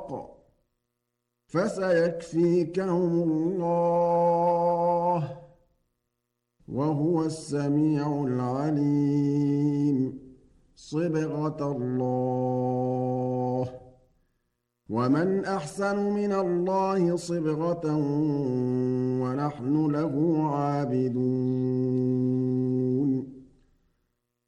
الحق فسيكفيكهم الله وهو السميع العليم صبغة الله ومن أحسن من الله صبغة ونحن له عابدون